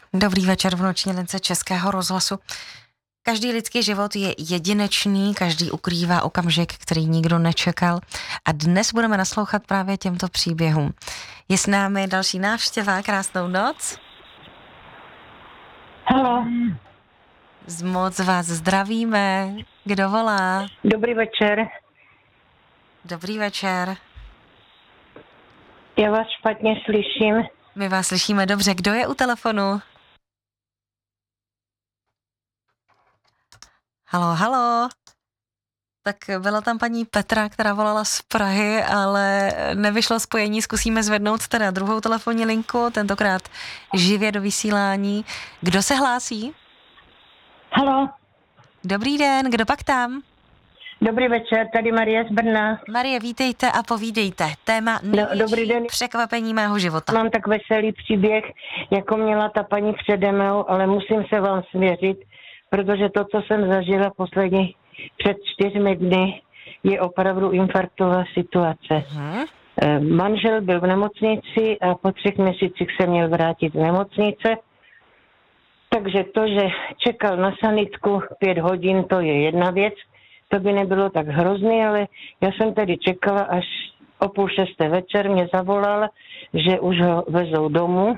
Dobrý večer v noční lince Českého rozhlasu. Každý lidský život je jedinečný, každý ukrývá okamžik, který nikdo nečekal a dnes budeme naslouchat právě těmto příběhům. Je s námi další návštěva, krásnou noc. Haló. Moc vás zdravíme. Kdo volá? Dobrý večer. Dobrý večer. Já vás špatně slyším. My vás slyšíme dobře. Kdo je u telefonu? Haló. Tak byla tam paní Petra, která volala z Prahy, ale nevyšlo spojení. Zkusíme zvednout teda druhou telefonní linku, tentokrát živě do vysílání. Kdo se hlásí? Haló. Dobrý den, kdo pak tam? Dobrý večer, tady Marie z Brna. Marie, vítejte a povídejte. Téma Dobrý den. překvapení mého života. Mám tak veselý příběh, jako měla ta paní přede mnou, ale musím se vám svěřit, protože to, co jsem zažila před 4 dny, je opravdu infarktová situace. Manžel byl v nemocnici a po 3 měsících se měl vrátit z nemocnice. Takže to, že čekal na sanitku 5 hodin, to je jedna věc. To by nebylo tak hrozný, ale já jsem tedy čekala, až o 5:30 večer mě zavolal, že už ho vezou domů.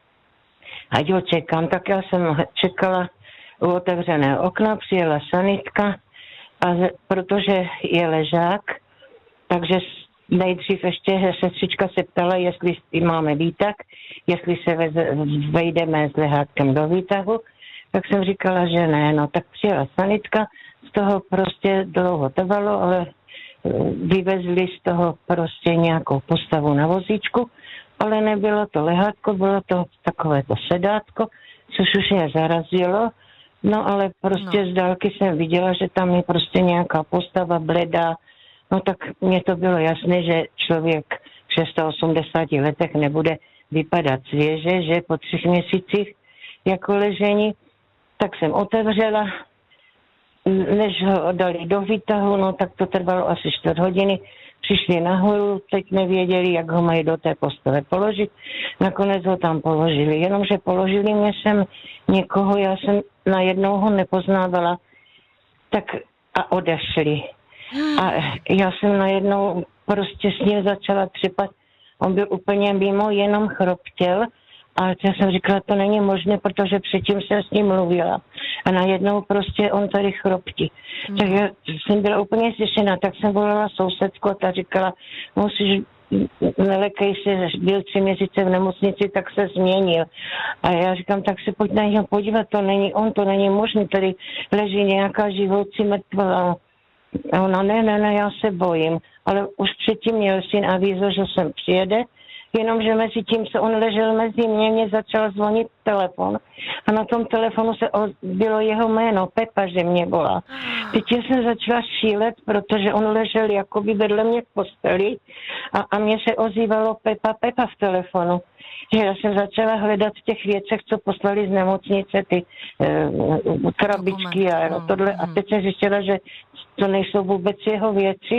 Ať ho čekám, tak já jsem čekala u otevřeného okna, přijela sanitka, protože je ležák, takže nejdřív ještě sestřička se ptala, jestli máme výtah, jestli se vejdeme s lehátkem do výtahu, tak jsem říkala, že ne, no tak přijela sanitka, z toho prostě dlouho trvalo, ale vyvezli z toho prostě nějakou postavu na vozíčku, ale nebylo to lehátko, bylo to takovéto sedátko, což už mě zarazilo, no ale prostě z dálky jsem viděla, že tam je prostě nějaká postava bledá, no tak mně to bylo jasné, že člověk v 680 letech nebude vypadat svěže, že po 3 měsících jako ležení, tak jsem otevřela, než ho dali do výtahu, no tak to trvalo asi 4 hodiny. Přišli nahoru, teď nevěděli, jak ho mají do té postele položit. Nakonec ho tam položili, jenomže položili mě sem někoho, já jsem najednou ho nepoznávala, tak a odešli. A já jsem najednou prostě s ním začala třepat. On byl úplně mimo, jenom chroptěl. A já jsem říkala, to není možné, protože předtím jsem s ním mluvila. A najednou prostě on tady chroptí. Tak já jsem byla úplně zděšená, tak jsem volala sousedku a ta říkala, nelekej se, byl 3 měsíce v nemocnici, tak se změnil. A já říkám, tak se pojď na něho podívat, to není on, to není možné, tady leží nějaká živoucí mrtvá. A ona, ne, já se bojím. Ale už předtím měl syn avízo, že sem přijede, jenomže mezi tím se on ležel mezi mě začal zvonit telefon a na tom telefonu se bylo jeho jméno, Pepa, že mě volá. Teď jsem začala šílet, protože on ležel jakoby vedle mě v posteli a mě se ozývalo Pepa v telefonu. Že já jsem začala hledat v těch věcech, co poslali z nemocnice, ty krabičky a tohle. A teď jsem zjistila, že to nejsou vůbec jeho věci.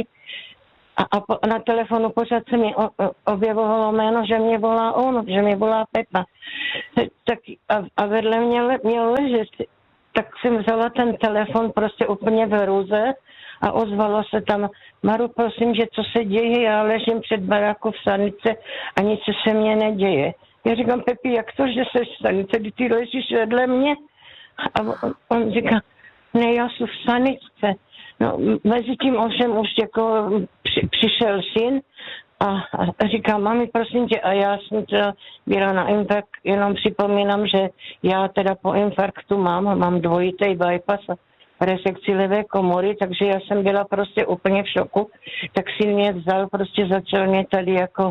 A na telefonu pořád se mi objevovalo jméno, že mě volá on, že mě volá Pepa. Tak a vedle mě měl ležet. Tak jsem vzala ten telefon prostě úplně v hrůze a ozvalo se tam, Maru, prosím, že co se děje, já ležím před barákou v sanice a nic se mně neděje. Já říkám, Pepi, jak to, že jsi v sanice, kdy ty ležíš vedle mě? A on říká, ne, já jsem v sanice. No, mezi tím ovšem už jako přišel syn a říká, mami, prosím tě, a já jsem teda byla na infarkt, jenom připomínám, že já teda po infarktu mám dvojitý bypass a resekci levé komory, takže já jsem byla prostě úplně v šoku, tak syn mě vzal, prostě začal mě tady jako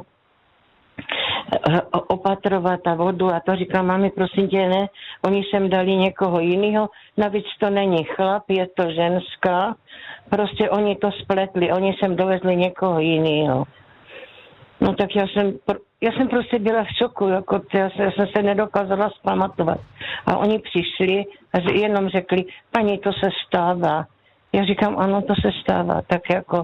opatrovat a vodu a to říkám, mami, prosím tě, ne, oni sem dali někoho jiného, navíc to není chlap, je to ženská, prostě oni to spletli, oni sem dovezli někoho jiného. No tak já jsem prostě byla v šoku, jako já jsem se nedokázala zpamatovat. A oni přišli a jenom řekli, paní, to se stává. Já říkám, ano, to se stává, tak jako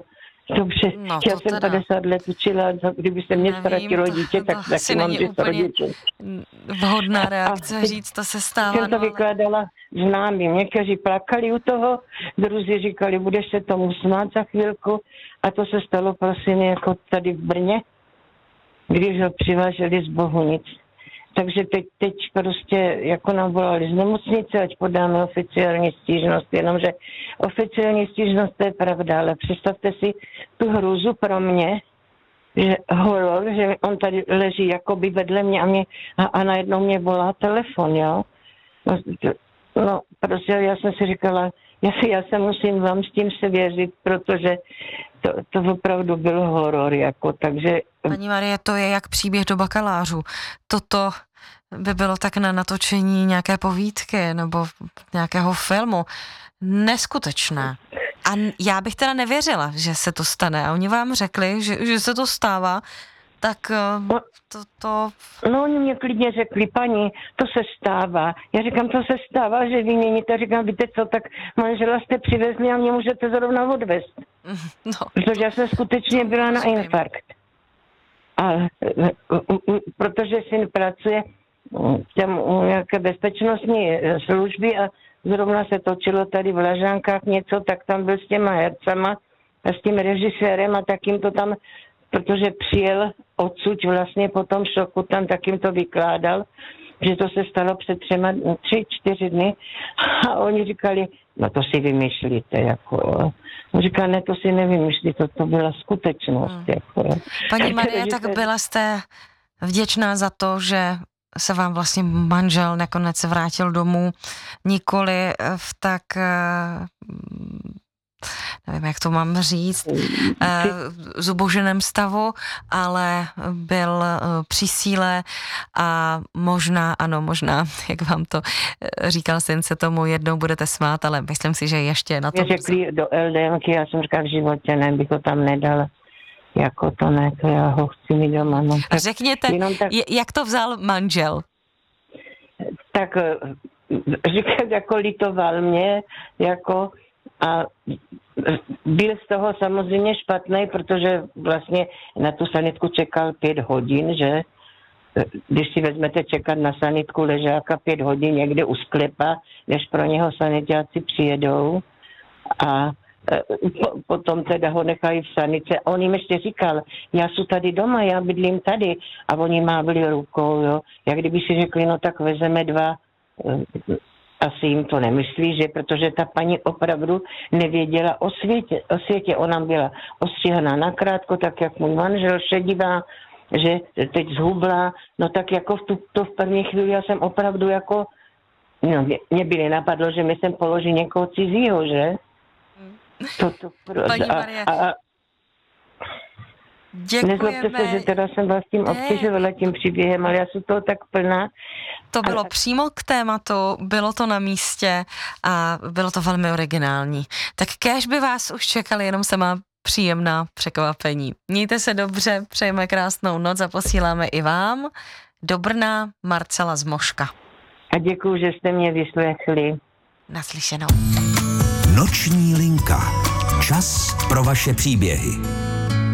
Dobře, No, já to jsem teda 50 let učila, kdyby se mě ztratilo dítě, tak taky asi mám není 200 úplně rodičů. vhodná reakce říct, to se stává. Jsem to vykládala známým. Někteří plakali u toho, druzí říkali, budeš se tomu smát za chvilku. A to se stalo, prosím, jako tady v Brně, když ho přiváželi z Bohunic. Takže teď prostě jako nám volali z nemocnice, ať podáme oficiální stížnost, jenomže oficiální stížnost, to je pravda, ale představte si tu hrůzu pro mě, že horor, že on tady leží jakoby vedle mě a najednou mě volá telefon, jo. No, prostě já jsem si říkala, já se musím vám s tím se věřit, protože to opravdu byl horor, jako, takže... Paní Marie, to je jak příběh do bakalářů. Toto by bylo tak na natočení nějaké povídky nebo nějakého filmu. Neskutečné. A já bych teda nevěřila, že se to stane. A oni vám řekli, že se to stává, tak to... No, oni mě klidně řekli, paní, to se stává. Já říkám, to se stává, že vyměníte. Říkám, víte co, tak manžela jste přivezli a mě můžete zrovna odvést. No. Protože já jsem skutečně byla na infarkt. A protože syn pracuje tam u nějaké bezpečnostní služby a zrovna se točilo tady v Lažánkách něco, tak tam byl s těma hercama a s tím režisérem a tak jim to tam, protože přijel odsud vlastně po tom šoku, tam tak jim to vykládal, že to se stalo před 3-4 dny a oni říkali, no to si vymýšlíte, jako jo. On říká, ne, to si nevymýšlí, to byla skutečnost, jako jo. Paní Marie, tak byla jste vděčná za to, že se vám vlastně manžel nakonec vrátil domů, nikoli v tak, nevím, jak to mám říct, zuboženém stavu, ale byl při síle a možná, jak vám to říkal syn, se tomu jednou budete smát, ale myslím si, že ještě na to... Mě řekli do LDMky, já jsem říkal, v životě ne, bych ho tam nedala. Jako to ne, to já ho chci mít doma. No. A řekněte, jak to vzal manžel? Tak říkal, jako litoval mě, jako a byl z toho samozřejmě špatný, protože vlastně na tu sanitku čekal 5 hodin, že? Když si vezmete čekat na sanitku ležáka 5 hodin někde u sklepa, než pro něho sanitáci přijedou a potom teda ho nechají v sanice. A on jim ještě říkal, já jsem tady doma, já bydlím tady. A oni mávli rukou, jo. Jak kdyby si řekli, no tak vezeme 2. Asi jim to nemyslí, že? Protože ta paní opravdu nevěděla o světě. Ona byla ostříhaná nakrátko, tak jak můj manžel, šedivá, že teď zhubla. No tak jako v první chvíli já jsem opravdu jako, no mě by nenapadlo, že mi sem položí někoho cizího, že? Paní Marie, děkujeme. Nezlobte se, že teda jsem vás tím obtěžovala tím příběhem, ale já jsem toho tak plná. To bylo přímo k tématu, bylo to na místě a bylo to velmi originální. Tak kéž by vás už čekali jenom sama příjemná překvapení. Mějte se dobře, přejeme krásnou noc a posíláme i vám. Do Brna, Marcela z Moška. A děkuju, že jste mě vyslechli. Naslyšenou. Noční linka. Čas pro vaše příběhy.